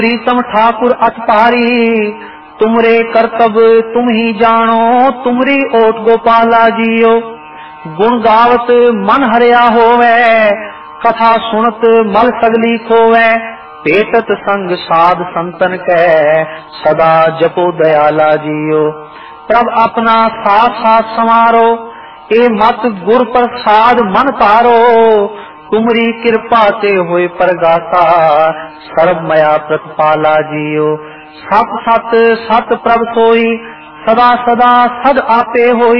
प्रीतम ठाकुर अतपारी, तुमरे कर्तव्य तुम ही जानो, तुमरी ओट गोपाला जियो। गुण गावत मन हरिया होवे, कथा सुनत मल सगली खोवे। पेटत संग साध संतन कै, सदा जपो दयाला जियो। प्रभ अपना साथ साथ समारो, ए मत गुर प्रसाद मन तारो। तुमरी कृपा ते होए परगाता, सर्व मया प्रतिपाला जियो। सत सत सत प्रभ सोई, सदा सदा सद आपे होई।